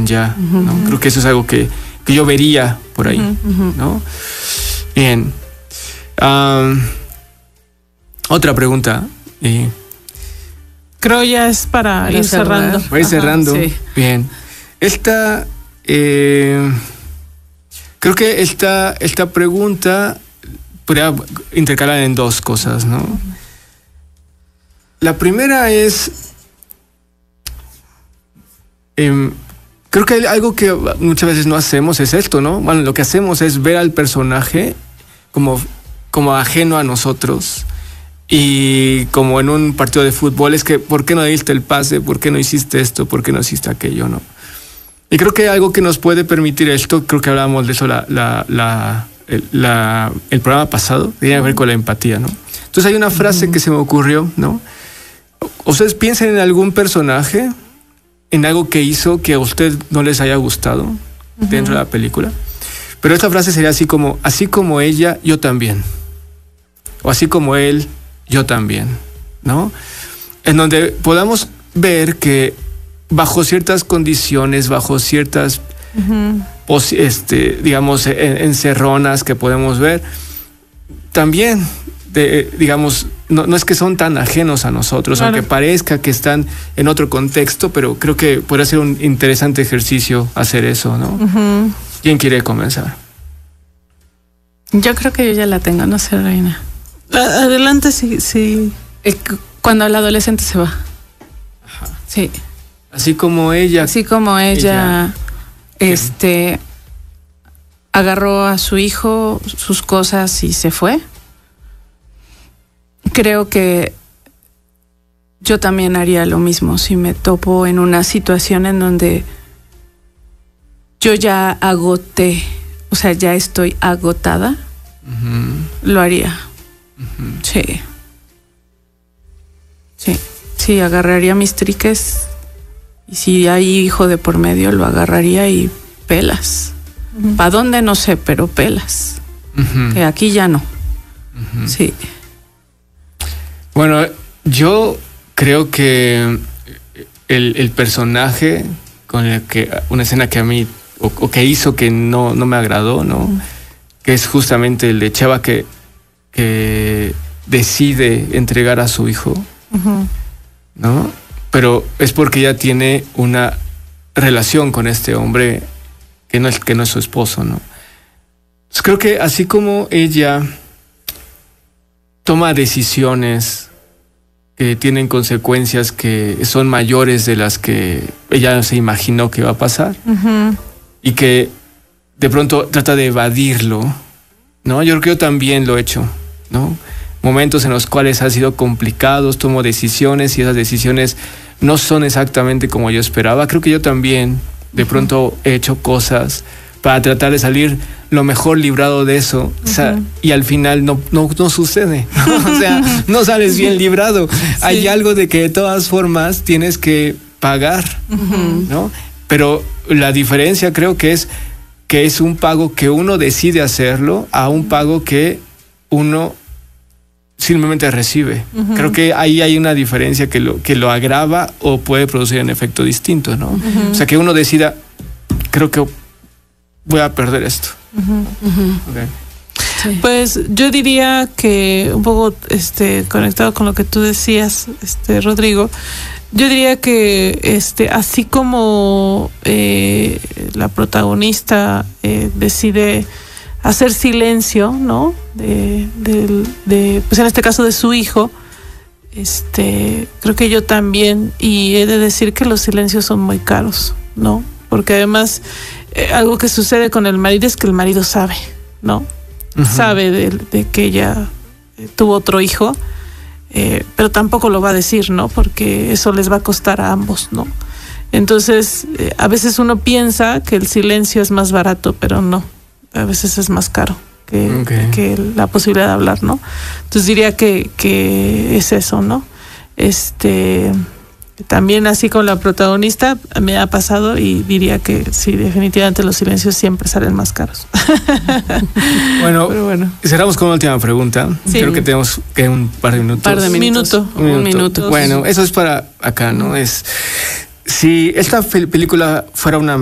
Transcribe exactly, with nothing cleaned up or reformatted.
bien ya, uh-huh. ¿no? Creo que eso es algo que, que yo vería por ahí, uh-huh. ¿no? Bien. Um, otra pregunta. Eh, Creo ya es para, para ir cerrando. Voy Ajá, cerrando. Sí. Bien. Esta, eh, creo que esta, esta pregunta podría intercalar en dos cosas, ¿no? La primera es, eh, creo que algo que muchas veces no hacemos es esto, ¿no? Bueno, lo que hacemos es ver al personaje como, como ajeno a nosotros. Y como en un partido de fútbol, es que ¿por qué no diste el pase? ¿Por qué no hiciste esto? ¿Por qué no hiciste aquello? ¿No? Y creo que algo que nos puede permitir esto, creo que hablábamos de eso la, la, la, el, la, el programa pasado, tiene que ver con la empatía, ¿no? Entonces hay una frase uh-huh. que se me ocurrió, ¿no? Ustedes piensen en algún personaje, en algo que hizo que a usted no les haya gustado uh-huh. dentro de la película. Pero esta frase sería así como, así como ella, yo también. O así como él, yo también, ¿no? En donde podamos ver que bajo ciertas condiciones, bajo ciertas, uh-huh. pos, este, digamos, en, encerronas que podemos ver, también, de, digamos, no, no es que son tan ajenos a nosotros, claro. aunque parezca que están en otro contexto, pero creo que podría ser un interesante ejercicio hacer eso, ¿no? Uh-huh. ¿Quién quiere comenzar? Yo creo que yo ya la tengo, no sé, Reina. Adelante, sí, sí. Cuando el adolescente se va. Ajá. Sí. Así como ella. Así como ella, ella este, agarró a su hijo, sus cosas y se fue. Creo que yo también haría lo mismo si me topo en una situación en donde yo ya agoté, o sea, ya estoy agotada. Uh-huh. Lo haría. Uh-huh. Sí. Sí. Sí, agarraría mis triques. Y si hay hijo de por medio, lo agarraría y pelas. Uh-huh. ¿Para dónde? No sé, pero pelas. Uh-huh. Que aquí ya no. Uh-huh. Sí. Bueno, yo creo que el, el personaje con el que una escena que a mí o, o que hizo que no, no me agradó, ¿no? Uh-huh. Que es justamente el de Chava que que decide entregar a su hijo, uh-huh. ¿no? Pero es porque ella tiene una relación con este hombre que no es, que no es su esposo, ¿no? Entonces creo que así como ella toma decisiones que tienen consecuencias que son mayores de las que ella se imaginó que iba a pasar, uh-huh. y que de pronto trata de evadirlo, ¿no? Yo creo que yo también lo he hecho, ¿no? Momentos en los cuales ha sido complicados, tomo decisiones y esas decisiones no son exactamente como yo esperaba. Creo que yo también de pronto he hecho cosas para tratar de salir lo mejor librado de eso, uh-huh. o sea, y al final no, no, no sucede, ¿no? O sea, no sales bien librado. Sí. Hay algo de que de todas formas tienes que pagar, uh-huh. ¿no? Pero la diferencia creo que es que es un pago que uno decide hacerlo a un pago que uno simplemente recibe. Uh-huh. Creo que ahí hay una diferencia que lo, que lo agrava o puede producir un efecto distinto, ¿no? Uh-huh. O sea, que uno decida, creo que voy a perder esto. Uh-huh. Uh-huh. Okay. Sí. Pues yo diría que un poco este, conectado con lo que tú decías, este, Rodrigo, yo diría que este, así como eh, la protagonista eh, decide hacer silencio, ¿no? De, de, de, pues en este caso de su hijo, este, creo que yo también, y he de decir que los silencios son muy caros, ¿no? Porque además eh, algo que sucede con el marido es que el marido sabe, ¿no? Uh-huh. Sabe de, de que ella eh, tuvo otro hijo, eh, pero tampoco lo va a decir, ¿no? Porque eso les va a costar a ambos, ¿no? Entonces, eh, a veces uno piensa que el silencio es más barato, pero no. A veces es más caro que, okay. que la posibilidad de hablar, ¿no? Entonces diría que, que es eso, ¿no? Este, también así con la protagonista me ha pasado y diría que sí, definitivamente los silencios siempre salen más caros. Bueno, bueno, cerramos con una última pregunta. Sí. Creo que tenemos que un par de minutos. Par de minutos. Minuto, un minuto. Un minuto. Bueno, eso es para acá, ¿no? Es si esta película fuera una